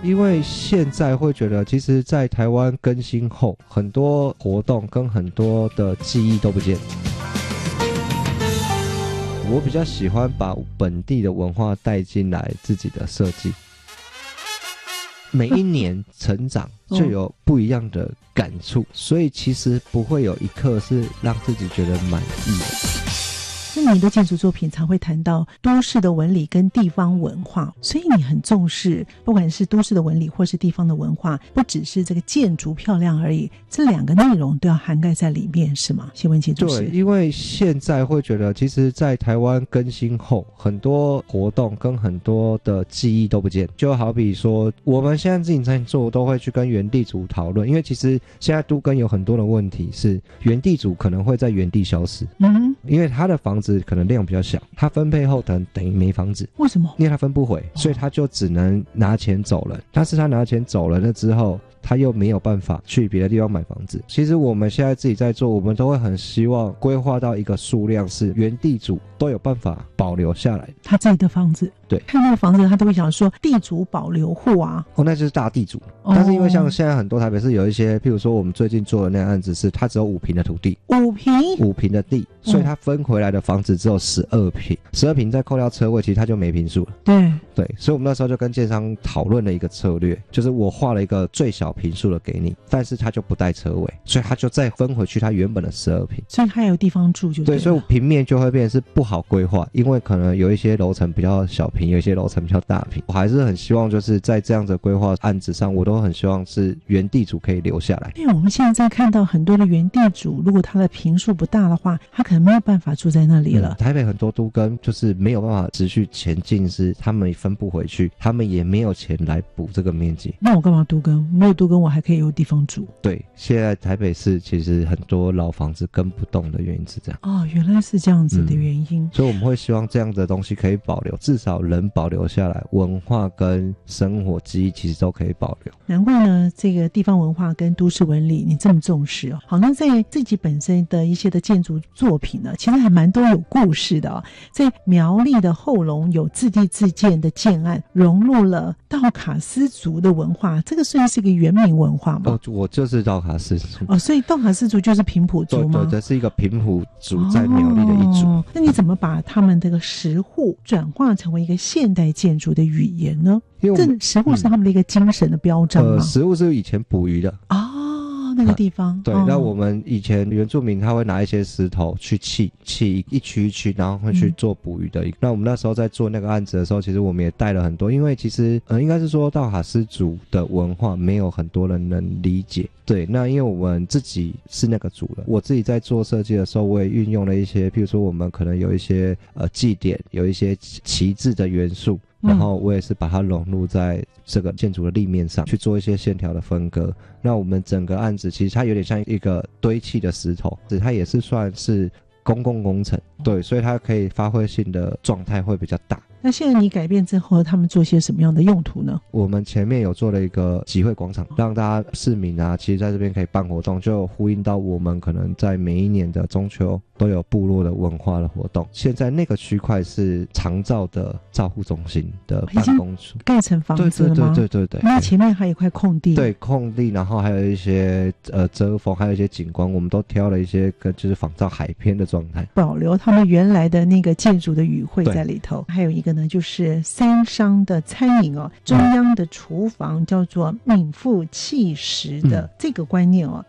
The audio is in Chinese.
因为现在会觉得其实在台湾更新后，很多活动跟很多的记忆都不见。我比较喜欢把本地的文化带进来自己的设计，每一年成长就有不一样的感触，所以其实不会有一刻是让自己觉得满意的。 那你的建筑作品常会谈到都市的纹理跟地方文化，所以你很重视不管是都市的纹理或是地方的文化，不只是这个建筑漂亮而已，这两个内容都要涵盖在里面，是吗？谢文清主持。 对，因为现在会觉得其实在台湾更新后，很多活动跟很多的记忆都不见，就好比说我们现在自己在做都会去跟原地主讨论，因为其实现在都更有很多的问题是原地主可能会在原地消失，因为他的房子可能量比较小，他分配后等于没房子。 为什么？ 因为他分不回，所以他就只能拿钱走了。但是他拿钱走了之后，他又没有办法去别的地方买房子。其实我们现在自己在做，我们都会很希望规划到一个数量是原地主都有办法保留下来他自己的房子。 对， 看那个房子他都会想说地主保留户啊。 那就是大地主。但是因为像现在很多台北市有一些，譬如说我们最近做的那个案子是它只有5坪的土地，5坪的地，所以它分回来的房子只有12坪，12坪再扣掉车位，其实它就没坪数了。对，所以我们那时候就跟建商讨论了一个策略，就是我画了一个最小坪数的给你，但是它就不带车位，所以它就再分回去它原本的12坪， 所以它有地方住就对了。 对，所以平面就会变成是不好规划，因为可能有一些楼层比较小坪，有一些楼层比较大坪。我还是很希望就是在这样的规划案子上，我都很希望是原地主可以留下来。 因为我们现在看到很多的原地主，如果他的坪数不大的话，他可能没有办法住在那里了。 台北很多都更就是没有办法持续前进，是他们分不回去，他们也没有钱来补这个面积。 那我干嘛都更？没有都更我还可以有地方住。 对，现在台北市其实很多老房子更不动的原因是这样。 原来是这样子的原因。 所以我们会希望这样的东西可以保留，至少人保留下来，文化跟生活记忆其实都可以保留。 难怪呢，这个地方文化跟都市纹理你这么重视哦。好，那在自己本身的一些的建筑作品呢，其实还蛮多有故事的哦。在苗栗的后龙有自地自建的建案，融入了道卡斯族的文化，这个算是一个原民文化吗？ 我就是道卡斯族。 所以道卡斯族就是平埔族吗？ 对，这是一个平埔族在苗栗的一族。 那你怎么把他们这个石户转化成为一个现代建筑的语言呢？这石户是他们的一个精神的标章吗？ 石户是以前捕鱼的那个地方。 对，那我们以前原住民他会拿一些石头去砌一区一区，然后会去做捕鱼的。那我们那时候在做那个案子的时候，其实我们也带了很多，因为其实应该是说道卡斯族的文化没有很多人能理解。对，那因为我们自己是那个族人，我自己在做设计的时候，我也运用了一些，譬如说我们可能有一些祭典，有一些旗帜的元素。然后我也是把它融入在这个建筑的立面上去做一些线条的分割。那我们整个案子其实它有点像一个堆砌的石头，它也是算是公共工程，对，所以它可以发挥性的状态会比较大。 那现在你改变之后，他们做些什么样的用途呢？ 我们前面有做了一个集会广场，让大家市民啊，其实在这边可以办活动，就呼应到我们可能在每一年的中秋都有部落的文化的活动。现在那个区块是长照的照护中心的办公处， 盖成房子了吗？ 对。 那前面还有一块空地。 对，空地，然后还有一些遮风，还有一些景观，我们都挑了一些就是仿照海边的状态， 保留他们原来的那个建筑的语汇在里头。还有一个呢，就是三商的餐饮中央的厨房叫做名副其实的这个观念